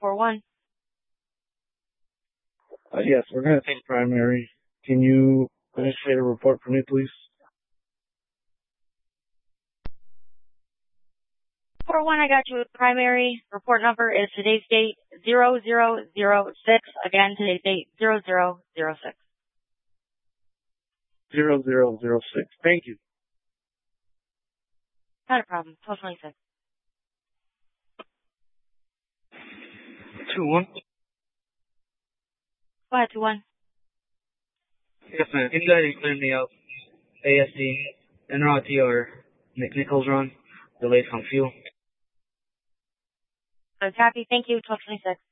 4-1. Yes, we're going to take primary. Can you initiate a report for me, please? 4-1, I got you with primary. Report number is today's date 0006. Again, today's date 0006. 0006. Thank you. Not a problem. 1226. 2-1. Go ahead, 2-1. Yes, ma'am. Can you guys clear me out? ASD, NRT, or Nichols run? Delayed from fuel. So copy. Thank you. 1226.